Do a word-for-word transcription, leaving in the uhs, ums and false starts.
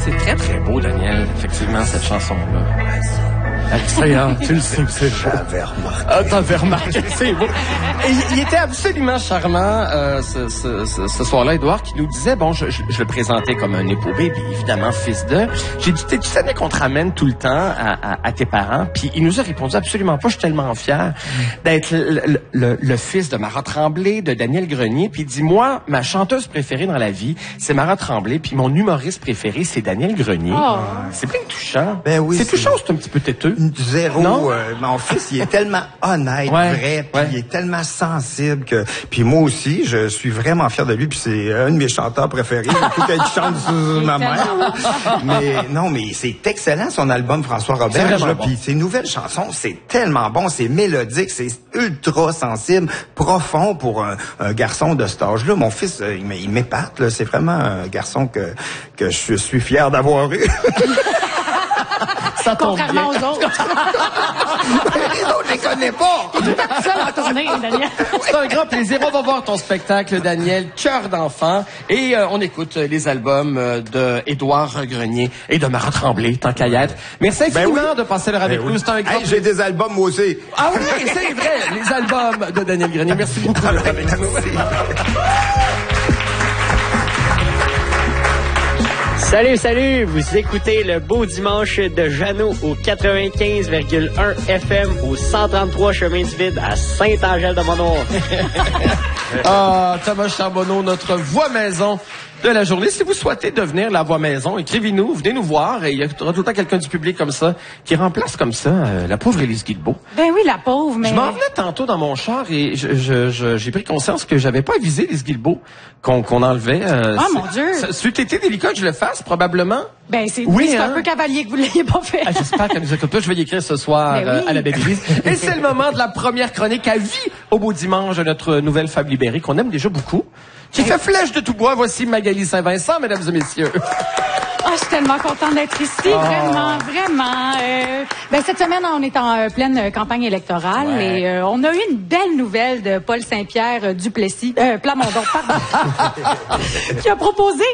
C'est très, très beau, Daniel, effectivement, cette chanson-là. Excellent, tu le sais que c'est beau. J'avais remarqué. Ah, t'avais remarqué, c'est beau. Et il était absolument charmant euh, ce, ce, ce, ce soir-là, Édouard, qui nous disait, bon, je, je, je le présentais comme un époux baby, évidemment, fils de. J'ai dit, tu savais qu'on te ramène tout le temps à, à, à tes parents? Puis il nous a répondu, absolument pas, je suis tellement fier d'être le, le, le, le fils de Marat Tremblay, de Daniel Grenier. Puis il dit, moi, ma chanteuse préférée dans la vie, c'est Marat Tremblay, puis mon humoriste préféré, c'est Daniel Grenier. Oh. C'est bien touchant. Ben oui. C'est touchant ou c'est un petit peu têteux? Zéro. Euh, mon fils, il est tellement honnête, ouais, vrai, puis ouais. il est tellement sensible que... Puis moi aussi, je suis vraiment fier de lui, puis c'est un de mes chanteurs préférés. Tout qu'il chante sur ma mère. Mais non, mais c'est excellent, son album François Robert. Bon. Puis ses nouvelles chansons, c'est tellement bon, c'est mélodique, c'est ultra sensible, profond pour un, un garçon de cet âge-là. Mon fils, il m'épate, là. C'est vraiment un garçon que, que je suis fier d'avoir eu. Ça tombe contrairement bien. Aux autres. Les autres, je les connais pas. Seul en tournée, Daniel. C'est un grand plaisir. On va voir ton spectacle, Daniel, Cœur d'enfant. Et euh, on écoute les albums euh, de Édouard Grenier et de Marat Tremblay, tant qu'à y être. Merci infiniment ben oui. de passer l'heure avec ben nous. Oui. C'est un grand hey, j'ai des albums, moi aussi. Ah oui, c'est vrai. Les albums de Daniel Grenier. Merci beaucoup d'être avec nous. Salut, salut! Vous écoutez le beau dimanche de Jeannot au quatre-vingt-quinze virgule un F M au cent trente-trois Chemin du Vide à Saint-Angèle-de-Monord. Ah, Thomas Charbonneau, notre voix maison de la journée. Si vous souhaitez devenir la voix maison, écrivez-nous, venez nous voir. Et il y aura tout le temps quelqu'un du public comme ça qui remplace comme ça euh, la pauvre Élise Guilbeault. Ben oui, la pauvre, mais... Je m'en venais tantôt dans mon char et je, je, je, j'ai pris conscience que j'avais pas avisé Élise Guilbeault qu'on, qu'on enlevait. Euh, oh mon Dieu! Si tu étais délicat que je le fasse, probablement. Ben c'est oui, c'est hein? un peu cavalier que vous l'ayez pas fait. Ah, j'espère qu'elle nous écoute pas. Je vais y écrire ce soir ben oui. euh, à la belle Élise. Et c'est le moment de la première chronique à vie au beau dimanche de notre nouvelle Fable libérée qu'on aime déjà beaucoup. Qui fait flèche de tout bois. Voici Magali Saint-Vincent, mesdames et messieurs. Ah, oh, je suis tellement contente d'être ici, oh. vraiment, vraiment. Euh, ben cette semaine, on est en euh, pleine campagne électorale ouais. et euh, on a eu une belle nouvelle de Paul Saint-Pierre euh, Duplessis, euh, Plamondon, pardon, qui a proposé